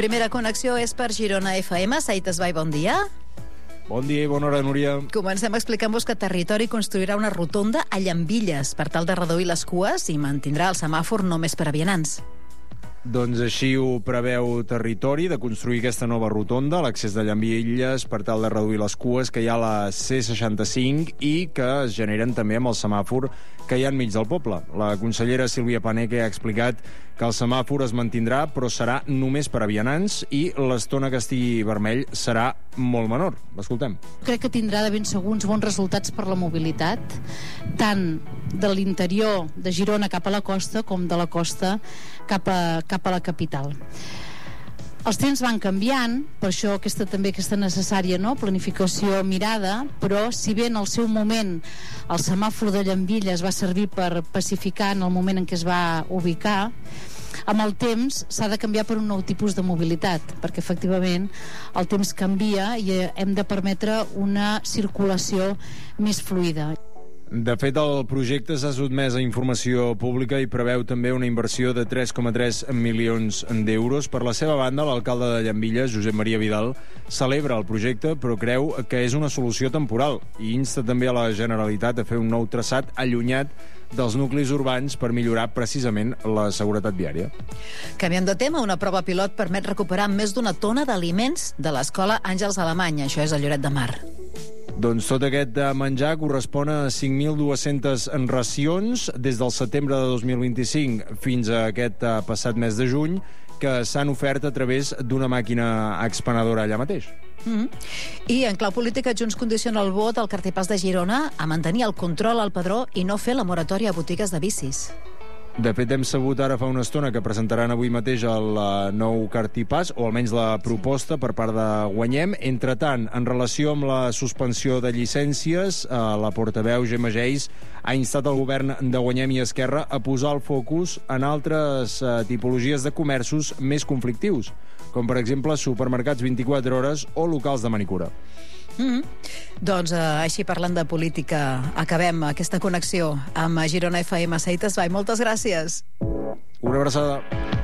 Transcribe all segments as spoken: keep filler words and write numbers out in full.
Primera connexió és per Girona F M. Saït Esbai, bon dia. Bon dia i bona hora, Núria. Comencem explicant-vos que Territori construirà una rotonda a Llambilles per tal de reduir les cues i mantindrà el semàfor només per a vianants. Doncs així ho preveu Territori, de construir aquesta nova rotonda a l'accés de Llambilles per tal de reduir les cues que hi ha a la C seixanta-cinc i que es generen també amb el semàfor que hi ha enmig del poble. La consellera Sílvia Paneque ha explicat que el semàfor es mantindrà, però serà només per a vianants i l'estona que estigui vermell serà molt menor. L'escoltem. Crec que tindrà de ben segur uns bons resultats per la mobilitat, tant de l'interior de Girona cap a la costa com de la costa cap a, cap a la capital. Els temps van canviant, per això aquesta també aquesta necessària, no? planificació mirada, però si bé en el seu moment el semàfor de Llambilles va servir per pacificar en el moment en què es va ubicar, amb el temps s'ha de canviar per un nou tipus de mobilitat, perquè efectivament el temps canvia i hem de permetre una circulació més fluida. De fet, el projecte s'ha sotmès a informació pública i preveu també una inversió de tres coma tres milions d'euros. Per la seva banda, l'alcalde de Llambilles, Josep Maria Vidal, celebra el projecte, però creu que és una solució temporal i insta també a la Generalitat a fer un nou traçat allunyat dels nuclis urbans per millorar precisament la seguretat viària. Canviant de tema, una prova pilot permet recuperar més d'una tona d'aliments de l'escola Àngels Alemany. Això és a Lloret de Mar. Doncs tot aquest menjar correspon a cinc mil dues-centes racions des del setembre de dos mil vint-i-cinc fins a aquest passat mes de juny, que s'han ofert a través d'una màquina expenedora allà mateix. Mm-hmm. I en clau política, Junts condiciona el vot al cartipàs de Girona a mantenir el control al padró i no fer la moratòria a botigues de bicis. De fet, hem sabut ara fa una estona que presentaran avui mateix el nou cartipàs, o almenys la proposta per part de Guanyem. Entretant, en relació amb la suspensió de llicències, la portaveu Gemma Geis ha instat el govern de Guanyem i Esquerra a posar el focus en altres tipologies de comerços més conflictius, com per exemple supermercats vint-i-quatre hores o locals de manicura. Mm-hmm. Doncs eh, així parlant de política acabem aquesta connexió amb Girona F M. Saït Esbai, moltes gràcies. Una abraçada.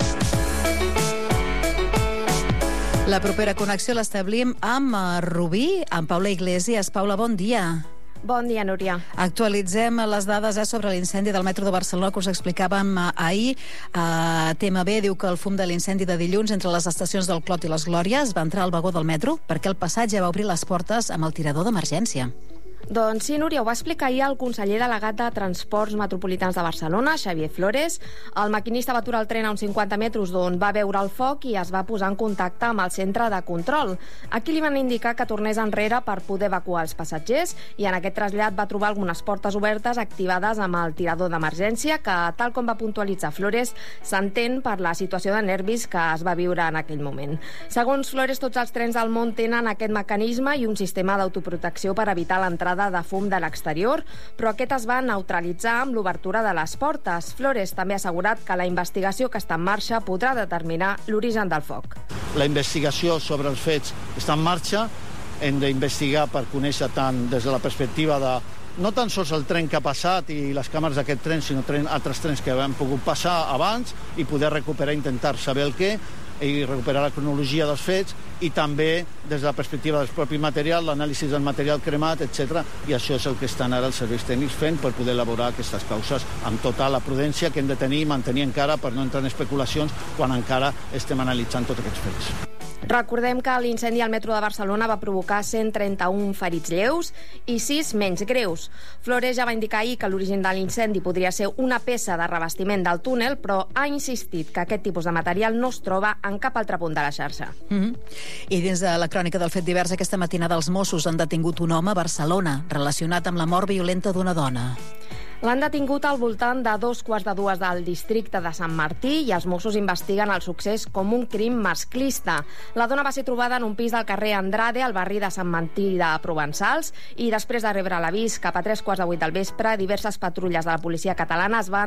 La propera connexió l'establim amb Rubí, amb Paula Iglesias. Paula, bon dia. Bon dia, Núria. Actualitzem les dades eh, sobre l'incendi del metro de Barcelona que us explicàvem eh, ahir. Eh, T M B diu que el fum de l'incendi de dilluns entre les estacions del Clot i les Glòries va entrar al vagó del metro perquè el passatge va obrir les portes amb el tirador d'emergència. Doncs sí, Núria, ho va explicar ahir el conseller delegat de Transports Metropolitans de Barcelona, Xavier Flores. El maquinista va aturar el tren a uns cinquanta metres d'on va veure el foc i es va posar en contacte amb el centre de control. Aquí li van indicar que tornés enrere per poder evacuar els passatgers i en aquest trasllat va trobar algunes portes obertes activades amb el tirador d'emergència que, tal com va puntualitzar Flores, s'entén per la situació de nervis que es va viure en aquell moment. Segons Flores, tots els trens del món tenen aquest mecanisme i un sistema d'autoprotecció per evitar l'entrada de fum de l'exterior, però aquest es va neutralitzar amb l'obertura de les portes. Flores també ha assegurat que la investigació que està en marxa podrà determinar l'origen del foc. La investigació sobre els fets està en marxa. Hem d'investigar per conèixer tant des de la perspectiva de no tan sols el tren que ha passat i les càmeres d'aquest tren, sinó tren, altres trens que han pogut passar abans i poder recuperar, intentar saber el què i recuperar la cronologia dels fets i també des de la perspectiva del propi material, l'anàlisi del material cremat, etcètera. I això és el que estan ara els serveis tècnics fent per poder elaborar aquestes causes amb tota la prudència que hem de tenir i mantenir encara per no entrar en especulacions quan encara estem analitzant tots aquests fets. Recordem que l'incendi al metro de Barcelona va provocar cent trenta-un ferits lleus i sis menys greus. Flores ja va indicar ahir que l'origen de l'incendi podria ser una peça de revestiment del túnel, però ha insistit que aquest tipus de material no es troba en cap altre punt de la xarxa. Mm-hmm. I dins de la crònica del fet divers, aquesta matinada els Mossos han detingut un home a Barcelona relacionat amb la mort violenta d'una dona. L'han detingut al voltant de dos quarts de dues del districte de Sant Martí i els Mossos investiguen el succés com un crim masclista. La dona va ser trobada en un pis del carrer Andrade, al barri de Sant Martí de Provençals, i després de rebre l'avís cap a tres quarts de vuit del vespre, diverses patrulles de la policia catalana es van